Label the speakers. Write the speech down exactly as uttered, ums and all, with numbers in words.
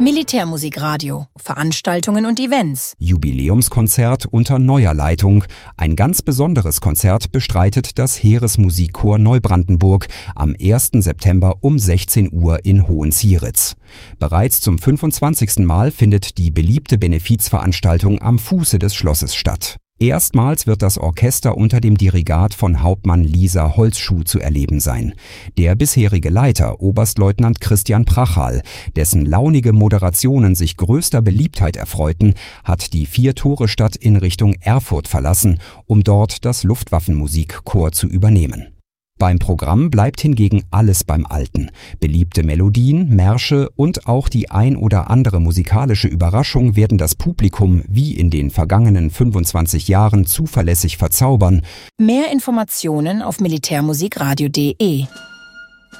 Speaker 1: Militärmusikradio, Veranstaltungen und Events.
Speaker 2: Jubiläumskonzert unter neuer Leitung. Ein ganz besonderes Konzert bestreitet das Heeresmusikchor Neubrandenburg am ersten September um sechzehn Uhr in Hohenzieritz. Bereits zum fünfundzwanzigsten Mal findet die beliebte Benefizveranstaltung am Fuße des Schlosses statt. Erstmals wird das Orchester unter dem Dirigat von Hauptmann Lisa Holzschuh zu erleben sein. Der bisherige Leiter, Oberstleutnant Christian Prachal, dessen launige Moderationen sich größter Beliebtheit erfreuten, hat die Vier-Tore-Stadt in Richtung Erfurt verlassen, um dort das Luftwaffenmusikkorps zu übernehmen. Beim Programm bleibt hingegen alles beim Alten. Beliebte Melodien, Märsche und auch die ein oder andere musikalische Überraschung werden das Publikum wie in den vergangenen fünfundzwanzig Jahren zuverlässig verzaubern.
Speaker 1: Mehr Informationen auf militärmusikradio punkt de.